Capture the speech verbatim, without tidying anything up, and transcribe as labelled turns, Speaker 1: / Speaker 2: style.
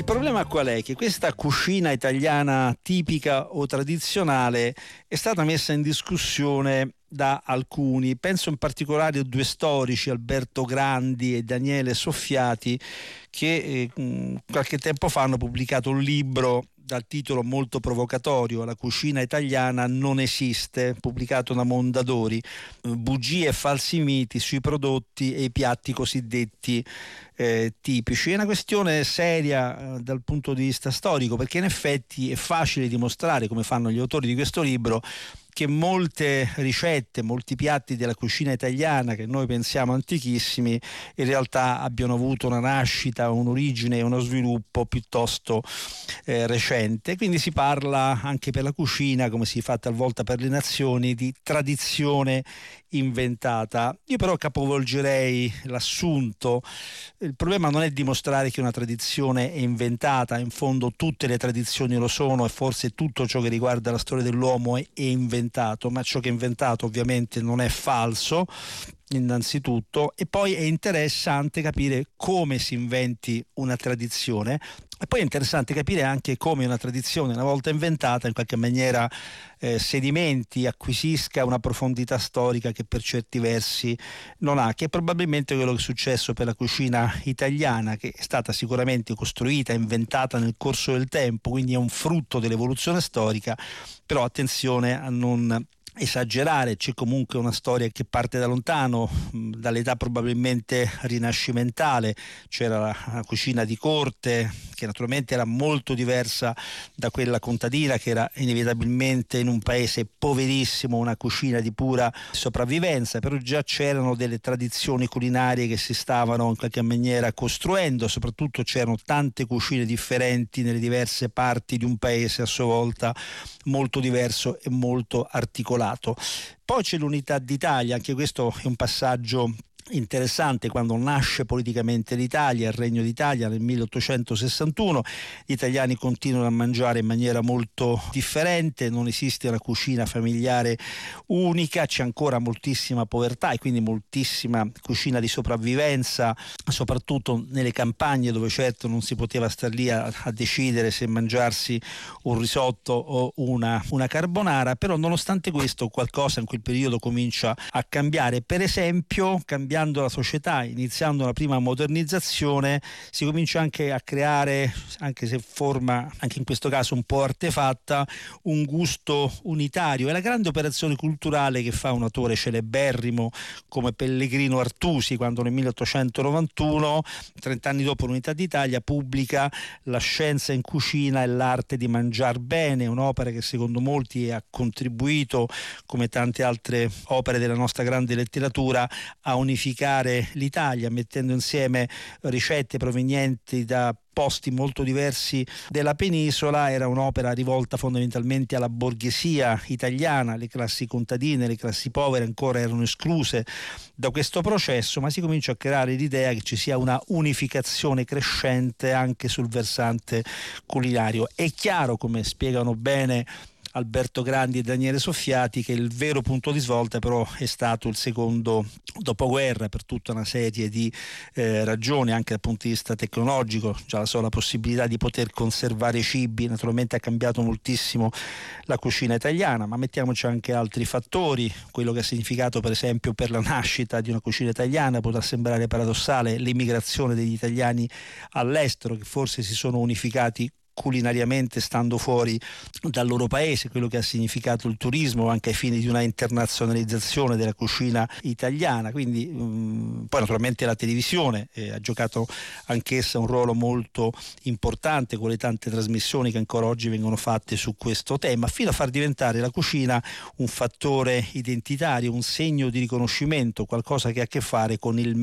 Speaker 1: Il problema qual è? Che questa cucina italiana tipica o tradizionale è stata messa in discussione da alcuni. Penso in particolare a due storici, Alberto Grandi e Daniele Soffiati, che eh, qualche tempo fa hanno pubblicato un libro dal titolo molto provocatorio: La cucina italiana non esiste, pubblicato da Mondadori, bugie e falsi miti sui prodotti e i piatti cosiddetti eh, tipici. È una questione seria eh, dal punto di vista storico, perché in effetti è facile dimostrare, come fanno gli autori di questo libro, che molte ricette, molti piatti della cucina italiana che noi pensiamo antichissimi in realtà abbiano avuto una nascita, un'origine e uno sviluppo piuttosto eh, recente. Quindi si parla anche per la cucina, come si fa talvolta per le nazioni, di tradizione inventata. Io però capovolgerei l'assunto. Il problema non è dimostrare che una tradizione è inventata, in fondo tutte le tradizioni lo sono e forse tutto ciò che riguarda la storia dell'uomo è, è inventato, ma ciò che è inventato ovviamente non è falso, innanzitutto, e poi è interessante capire come si inventi una tradizione, e poi è interessante capire anche come una tradizione, una volta inventata, in qualche maniera eh, sedimenti, acquisisca una profondità storica che per certi versi non ha, che è probabilmente quello che è successo per la cucina italiana, che è stata sicuramente costruita, inventata nel corso del tempo, quindi è un frutto dell'evoluzione storica, però attenzione a non esagerare. C'è comunque una storia che parte da lontano, dall'età probabilmente rinascimentale. C'era la, la cucina di corte, che naturalmente era molto diversa da quella contadina, che era inevitabilmente in un paese poverissimo una cucina di pura sopravvivenza, però già c'erano delle tradizioni culinarie che si stavano in qualche maniera costruendo, soprattutto c'erano tante cucine differenti nelle diverse parti di un paese a sua volta molto diverso e molto articolato. Poi c'è l'unità d'Italia, anche questo è un passaggio interessante. Quando nasce politicamente l'Italia, il Regno d'Italia nel milleottocentosessantuno, gli italiani continuano a mangiare in maniera molto differente, non esiste una cucina familiare unica, c'è ancora moltissima povertà e quindi moltissima cucina di sopravvivenza, soprattutto nelle campagne, dove certo non si poteva star lì a, a decidere se mangiarsi un risotto o una, una carbonara. Però nonostante questo qualcosa in quel periodo comincia a cambiare. Per esempio, cambiando la società, iniziando la prima modernizzazione, si comincia anche a creare, anche se forma anche in questo caso un po' artefatta, un gusto unitario. È la grande operazione culturale che fa un autore celeberrimo come Pellegrino Artusi, quando nel milleottocentonovantuno, trent'anni dopo l'Unità d'Italia, pubblica La scienza in cucina e l'arte di mangiar bene, un'opera che secondo molti ha contribuito, come tante altre opere della nostra grande letteratura, a unificare l'Italia, mettendo insieme ricette provenienti da posti molto diversi della penisola. Era un'opera rivolta fondamentalmente alla borghesia italiana, le classi contadine, le classi povere ancora erano escluse da questo processo, ma si comincia a creare l'idea che ci sia una unificazione crescente anche sul versante culinario. È chiaro, come spiegano bene Alberto Grandi e Daniele Soffiati, che il vero punto di svolta però è stato il secondo dopoguerra, per tutta una serie di eh, ragioni, anche dal punto di vista tecnologico. Già la sola possibilità di poter conservare i cibi naturalmente ha cambiato moltissimo la cucina italiana, ma mettiamoci anche altri fattori. Quello che ha significato per esempio per la nascita di una cucina italiana, potrà sembrare paradossale, l'immigrazione degli italiani all'estero, che forse si sono unificati culinariamente stando fuori dal loro paese, quello che ha significato il turismo anche ai fini di una internazionalizzazione della cucina italiana. Quindi mh, poi naturalmente la televisione eh, ha giocato anch'essa un ruolo molto importante, con le tante trasmissioni che ancora oggi vengono fatte su questo tema, fino a far diventare la cucina un fattore identitario, un segno di riconoscimento, qualcosa che ha a che fare con il